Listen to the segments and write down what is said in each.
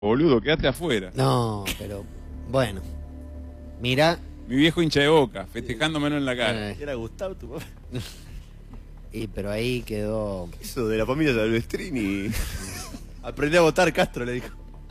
Boludo, quédate afuera. No, pero bueno. Mira. Mi viejo hincha de Boca, festejándomelo en la cara. Era Gustavo, tu papá. Pero ahí quedó. Eso de la familia Salvestrini. Aprendí a votar, Castro, le dijo.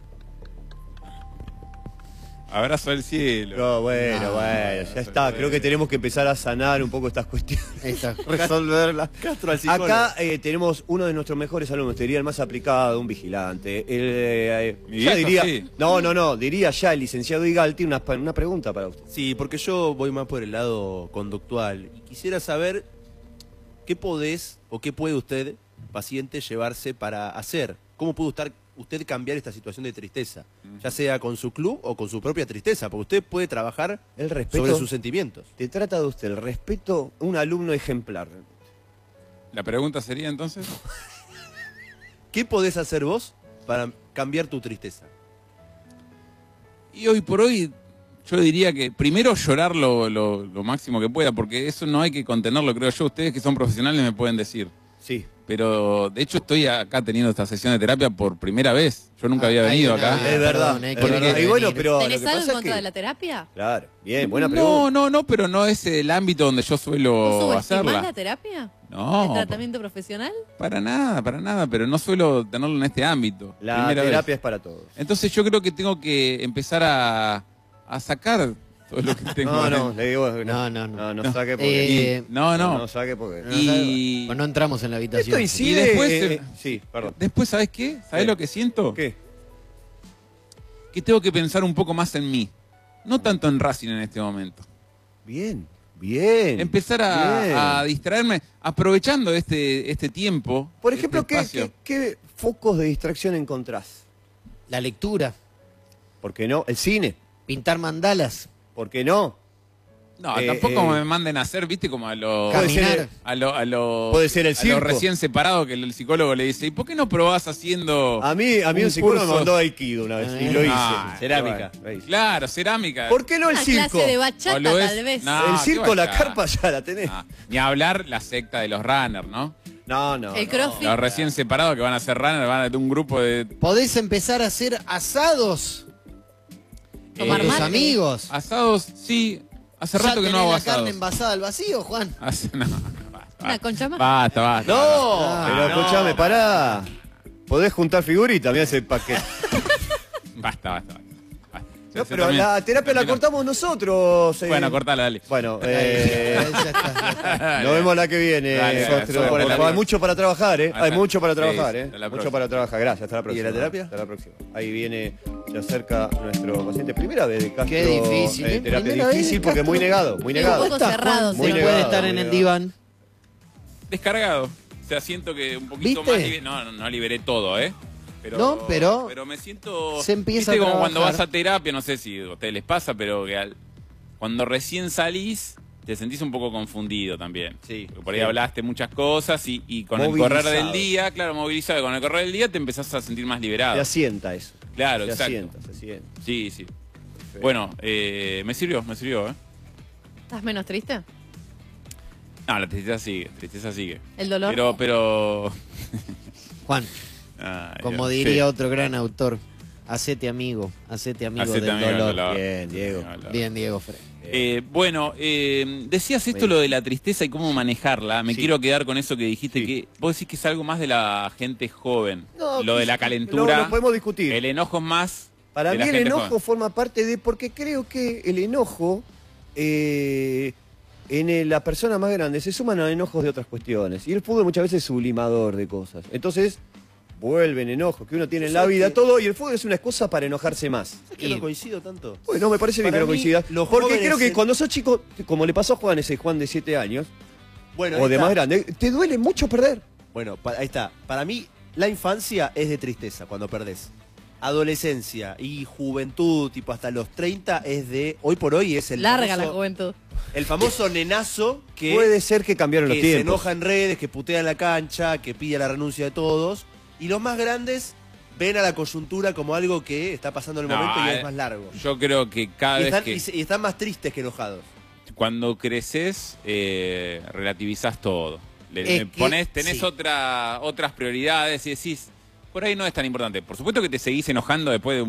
Abrazo al cielo. No, bueno, ya está. Creo que tenemos que empezar a sanar un poco estas cuestiones. Resolverlas. Castro al psicólogo. Acá tenemos uno de nuestros mejores alumnos, te diría el más aplicado, un vigilante. Mi Ya viejo, diría, sí. no, diría ya el licenciado Igalti una pregunta para usted. Sí, porque yo voy más por el lado conductual y quisiera saber qué podés o qué puede usted, paciente, llevarse para hacer. ¿Cómo puede usted cambiar esta situación de tristeza? Ya sea con su club o con su propia tristeza, porque usted puede trabajar El respeto sobre sus sentimientos. Te trata de usted, el respeto, un alumno ejemplar. La pregunta sería entonces... ¿Qué podés hacer vos para cambiar tu tristeza? Y hoy por hoy yo diría que primero llorar lo máximo que pueda, porque eso no hay que contenerlo, creo yo. Ustedes que son profesionales me pueden decir. Sí. Pero de hecho estoy acá teniendo esta sesión de terapia por primera vez. Yo nunca había venido acá. Es verdad. Y bueno, pero lo ¿Tenés que algo pasa en es contra que... de la terapia? Claro, bien, buena pregunta. No, pero no es el ámbito donde yo ¿Vos suelo subestimás hacerla. la terapia? No, ¿El tratamiento profesional? para nada, pero no suelo tenerlo en este ámbito. La Primera terapia vez. es para todos. Entonces yo creo que tengo que empezar a sacar todo lo que tengo. No, le digo, No. saque porque... No. saque porque... Y Pues no entramos en la habitación. Esto incide... Y después, sí, perdón. después, ¿sabes qué? ¿Sabes ¿Qué? lo que siento? ¿Qué? Que tengo que pensar un poco más en mí. No tanto en Racing en este momento. Bien. Empezar a distraerme, aprovechando este tiempo. Por ejemplo, este espacio. ¿qué focos de distracción encontrás? La lectura, ¿Por qué no? El cine. pintar mandalas, ¿Por qué no? No, tampoco me manden a hacer, viste, como a los... caminar. A los Puede ser el a los circo. recién separados que el psicólogo le dice, ¿y por qué no probás haciendo A mí un psicólogo me curso? mandó a Aikido una vez y lo hice. Cerámica. Bueno, Claro, cerámica. ¿por qué no el Una circo? clase de O bachata, lo es- tal vez. No, El qué circo, la bachata. carpa ya la tenés. Ni hablar la secta de los runners, ¿no? No. El crossfit. Los recién separados que van a hacer runners, van a tener un grupo de Podés empezar a hacer asados Tomar con tus mate. amigos. asados, sí. Hace Ya rato que tenés no hago la asados. carne envasada al vacío, Juan. No, Una concha más. Basta. Pero escúchame, pará. Podés juntar figuritas, mirá ese paquete. Basta. No, pero la terapia la cortamos nosotros. Bueno, cortala, dale. Bueno, Ya está. nos vemos la que viene. Dale, Sostro. dale, Por dale. favor, hay mucho para trabajar, ¿eh? Hasta- Hay mucho para sí, trabajar, sí, ¿eh? hasta la Mucho próxima. para trabajar. Gracias, hasta la próxima. la terapia? Hasta la próxima. Ahí viene, se acerca nuestro paciente. Primera vez de Castro. Qué difícil, ¿eh? Terapia Primera vez de difícil porque Castro. muy negado, muy Un negado. poco cerrado. Muy No negado, puede estar muy en el negado. diván. Descargado. O sea, siento que un poquito ¿Viste? más... No liberé todo, ¿eh? No, pero me siento... se empieza ¿viste a como cuando trabajar. vas a terapia, no sé si a ustedes les pasa, pero que cuando recién salís te sentís un poco confundido también. Sí. Porque por ahí Sí. hablaste muchas cosas y con Movilizado. el correr del día, claro, movilizado, con el correr del día te empezás a sentir más liberado. Se asienta eso. Claro, Se exacto. asienta. Sí. Bueno, me sirvió, ¿eh? ¿Estás menos triste? No, la tristeza sigue. ¿El dolor? Pero... Juan, Ay, como Dios, diría sí. otro gran autor, hacete amigo Hacete del amigo del dolor. dolor. Bien, Diego. Bien, Diego Frey. Bueno, decías esto lo de la tristeza y cómo manejarla. Me Sí. quiero quedar con eso que dijiste, Sí. que vos decís que es algo más de la gente joven. No, lo de la calentura. Lo podemos discutir. El enojo es más. Para de mí la el gente enojo joven. forma parte de... Porque creo que el enojo... en la persona más grande se suman a enojos de otras cuestiones. Y el fútbol muchas veces es sublimador de cosas. Entonces, vuelven enojos que uno tiene en la ¿Sabes vida, qué? todo, y el fútbol es una excusa para enojarse más. ¿Sabes que no coincido tanto? Bueno, me parece bien que Para no mí, coincida. los Porque jóvenes creo que en- cuando sos chico, como le pasó a Juan, ese Juan de 7 años, Bueno, o ahí de está. más grande, te duele mucho perder. Bueno, ahí está. Para mí, la infancia es de tristeza cuando perdés. Adolescencia y juventud, tipo hasta los 30, es de... Hoy por hoy es el Larga la famoso, juventud. el famoso nenazo que, Puede ser que cambiaron los que se tiempos. enoja en redes, que putea en la cancha, que pide la renuncia de todos. Y los más grandes ven a la coyuntura como algo que está pasando en el No, momento y es más largo. Yo creo que cada Y vez están, que... y están más tristes que enojados. Cuando creces, relativizás todo. Es que- Tenés sí. otras prioridades y decís, por ahí no es tan importante. Por supuesto que te seguís enojando después de